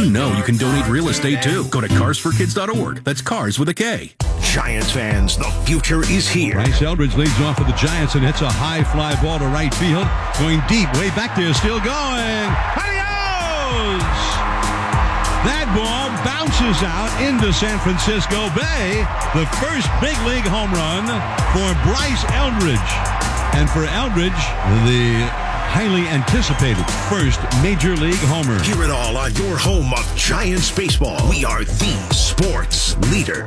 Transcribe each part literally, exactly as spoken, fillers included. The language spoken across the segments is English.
you know you can donate real estate too? Go to cars for kids dot org. That's cars with a K. Giants fans, the future is here. Bryce Eldridge leads off for the Giants and hits a high fly ball to right field. Going deep, way back there, still going. Adios! That ball bounces out into San Francisco Bay. The first big league home run for Bryce Eldridge. And for Eldridge, the highly anticipated first major league homer. Hear it all on your home of Giants baseball. We are the sports leader.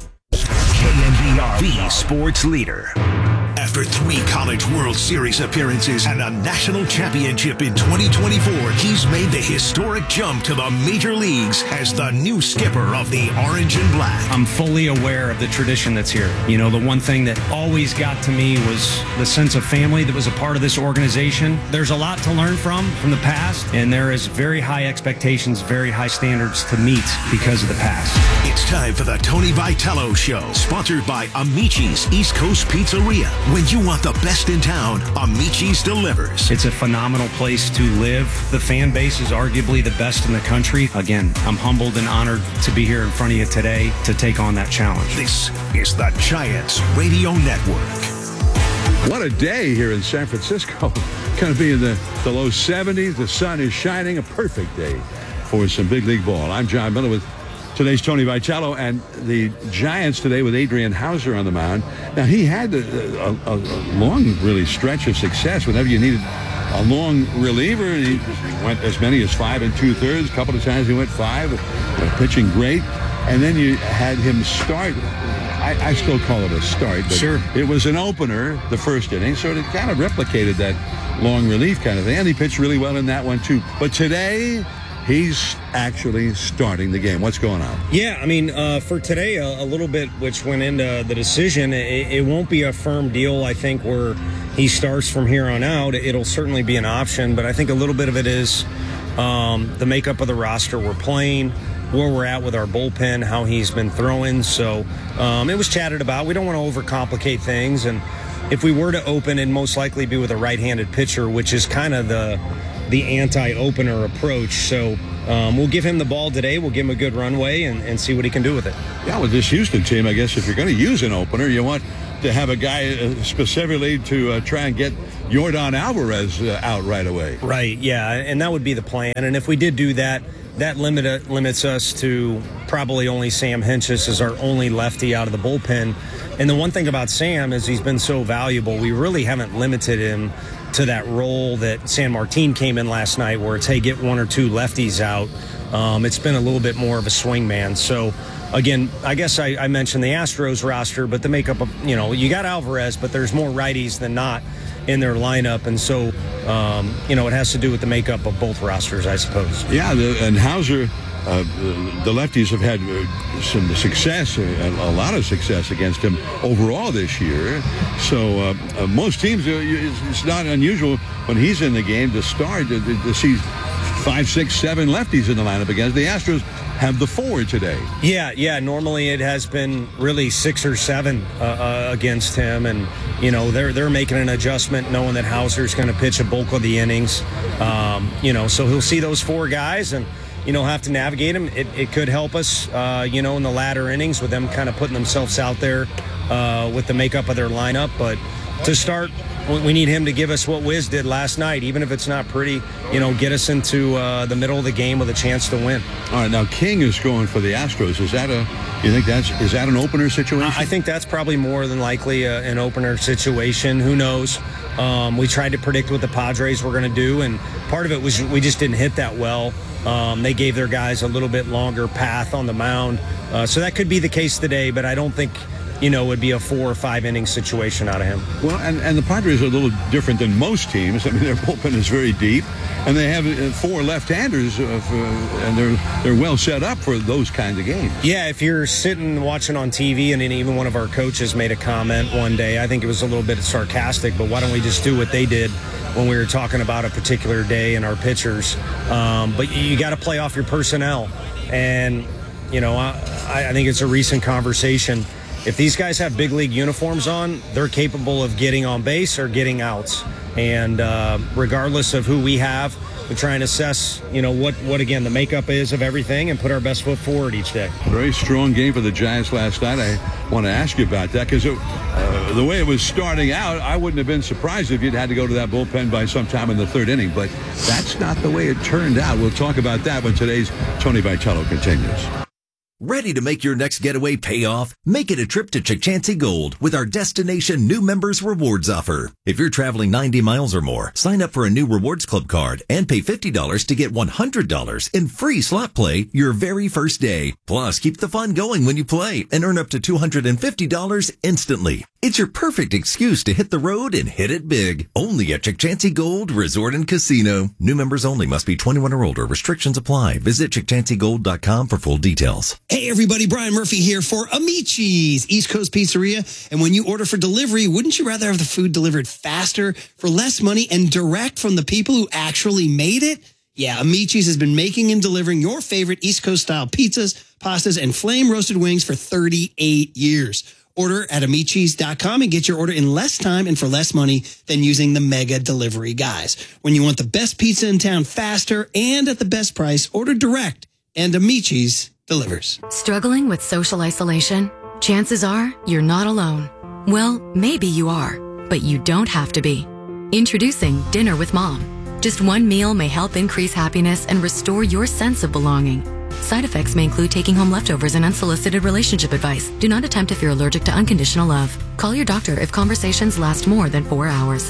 K N B R, the sports leader. After three College World Series appearances and a national championship in twenty twenty-four, he's made the historic jump to the major leagues as the new skipper of the Orange and Black. I'm fully aware of the tradition that's here. You know, the one thing that always got to me was the sense of family that was a part of this organization. There's a lot to learn from, from the past, and there is very high expectations, very high standards to meet because of the past. It's time for the Tony Vitello Show, sponsored by Amici's East Coast Pizzeria. When you want the best in town, Amici's delivers. It's a phenomenal place to live. The fan base is arguably the best in the country. Again, I'm humbled and honored to be here in front of you today to take on that challenge. This is the Giants Radio Network. What a day here in San Francisco. Going to be in the, the low seventies. The sun is shining. A perfect day for some big league ball. I'm John Miller with today's Tony Vitello, and the Giants today with Adrian Hauser on the mound. Now, he had a, a, a long, really, stretch of success whenever you needed a long reliever. He went as many as five and two-thirds. A couple of times he went five, pitching great. And then you had him start. I, I still call it a start, but sure. It was an opener, the first inning, so it kind of replicated that long relief kind of thing. And he pitched really well in that one, too. But today, he's actually starting the game. What's going on? Yeah, I mean, uh, for today, a, a little bit which went into the decision. It, it won't be a firm deal, I think, where he starts from here on out. It'll certainly be an option, but I think a little bit of it is um, the makeup of the roster we're playing, where we're at with our bullpen, how he's been throwing. So um, it was chatted about. We don't want to overcomplicate things, and if we were to open, it'd most likely be with a right-handed pitcher, which is kind of the the anti-opener approach. So um, we'll give him the ball today. We'll give him a good runway and, and see what he can do with it. Yeah, with this Houston team, I guess if you're going to use an opener, you want to have a guy uh, specifically to uh, try and get Yordan Alvarez uh, out right away. Right, yeah, and that would be the plan. And if we did do that, that limit, limits us to probably only Sam Hentges as our only lefty out of the bullpen. And the one thing about Sam is he's been so valuable, we really haven't limited him to that role that San Martin came in last night, where it's, hey, get one or two lefties out. Um, it's been a little bit more of a swing man. So, again, I guess I, I mentioned the Astros roster, but the makeup of, you know, you got Alvarez, but there's more righties than not in their lineup. And so, um, you know, it has to do with the makeup of both rosters, I suppose. Yeah, the, and Hauser, uh, the lefties have had uh, some success, a, a lot of success against him overall this year. So uh, uh, most teams, uh, it's not unusual when he's in the game to start to, to see five, six, seven lefties in the lineup against the Astros. Have the four today. Yeah, yeah. Normally it has been really six or seven uh, uh, against him, and you know they're they're making an adjustment, knowing that Hauser's going to pitch a bulk of the innings. Um, you know, so he'll see those four guys, and you know have to navigate them. It, it could help us, uh, you know, in the latter innings with them kind of putting themselves out there uh, with the makeup of their lineup. But to start, we need him to give us what Wiz did last night, even if it's not pretty, you know, get us into uh, the middle of the game with a chance to win. All right, now King is going for the Astros. Is that a, you think that's, is that an opener situation? I think that's probably more than likely a, an opener situation. Who knows? Um, we tried to predict what the Padres were going to do, and part of it was we just didn't hit that well. Um, they gave their guys a little bit longer path on the mound. Uh, so that could be the case today, but I don't think, you know, would be a four or five inning situation out of him. Well, and, and the Padres are a little different than most teams. I mean, their bullpen is very deep, and they have four left-handers, uh, for, and they're they're well set up for those kinds of games. Yeah, if you're sitting watching on T V, and then even one of our coaches made a comment one day, I think it was a little bit sarcastic, but why don't we just do what they did when we were talking about a particular day and our pitchers? Um, but you got to play off your personnel, and, you know, I, I think it's a recent conversation. If these guys have big league uniforms on, they're capable of getting on base or getting outs. And uh, regardless of who we have, to try and assess, you know, what, what again, the makeup is of everything and put our best foot forward each day. Very strong game for the Giants last night. I want to ask you about that because uh, the way it was starting out, I wouldn't have been surprised if you'd had to go to that bullpen by sometime in the third inning, but that's not the way it turned out. We'll talk about that when today's Tony Vitello continues. Ready to make your next getaway pay off? Make it a trip to Chikchansi Gold with our Destination New Members Rewards offer. If you're traveling ninety miles or more, sign up for a new Rewards Club card and pay fifty dollars to get one hundred dollars in free slot play your very first day. Plus, keep the fun going when you play and earn up to two hundred fifty dollars instantly. It's your perfect excuse to hit the road and hit it big. Only at Chikchansi Gold Resort and Casino. New members only. Must be twenty-one or older. Restrictions apply. Visit Chikchansi Gold dot com for full details. Hey everybody, Brian Murphy here for Amici's, East Coast Pizzeria. And when you order for delivery, wouldn't you rather have the food delivered faster, for less money, and direct from the people who actually made it? Yeah, Amici's has been making and delivering your favorite East Coast style pizzas, pastas, and flame roasted wings for thirty-eight years. Order at Amici's dot com and get your order in less time and for less money than using the mega delivery guys. When you want the best pizza in town faster and at the best price, order direct, and Amici's delivers. Struggling with social isolation? Chances are you're not alone. Well, maybe you are, but you don't have to be. Introducing Dinner with Mom. Just one meal may help increase happiness and restore your sense of belonging. Side effects may include taking home leftovers and unsolicited relationship advice. Do not attempt if you're allergic to unconditional love. Call your doctor if conversations last more than four hours.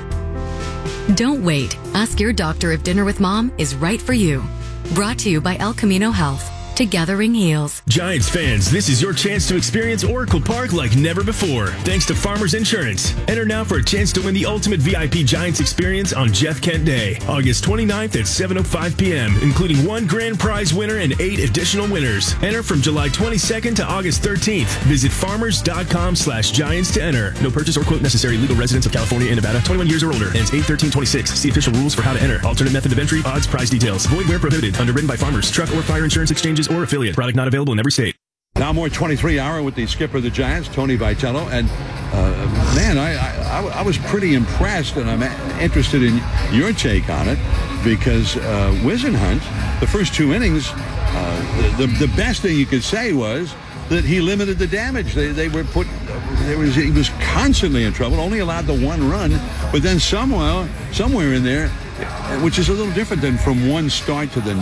Don't wait. Ask your doctor if Dinner with Mom is right for you. Brought to you by El Camino Health. Together ring heals. Giants fans, this is your chance to experience Oracle Park like never before, thanks to Farmers Insurance. Enter now for a chance to win the ultimate V I P Giants experience on Jeff Kent Day, August twenty-ninth at seven oh five p.m., including one grand prize winner and eight additional winners. Enter from July twenty-second to August thirteenth. Visit farmers.com slash giants to enter. No purchase or quote necessary. Legal residents of California and Nevada, twenty-one years or older. Ends eight thirteen twenty-six. See official rules for how to enter. Alternate method of entry, odds, prize details. Void where prohibited. Underwritten by Farmers, Truck or Fire Insurance Exchanges or affiliate. Product not available in every state. Now more twenty-three hour with the skipper of the Giants, Tony Vitello. And, uh, man, I, I, I was pretty impressed, and I'm interested in your take on it, because uh, Whisenhunt, the first two innings, uh, the, the best thing you could say was that he limited the damage. They, they were put, there was, he was constantly in trouble, only allowed the one run, but then somewhere, somewhere in there, which is a little different than from one start to the